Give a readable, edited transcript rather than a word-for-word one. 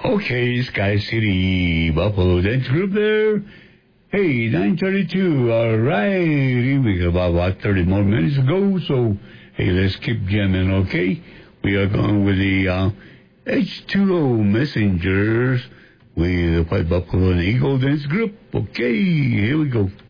Okay, Sky City Buffalo Dance Group there. Hey, 9:32. All right, we got about 30 more minutes to go. So, hey, let's keep jamming, okay? We are going with the H2O Messengers with the White Buffalo and Eagle Dance Group. Okay, here we go.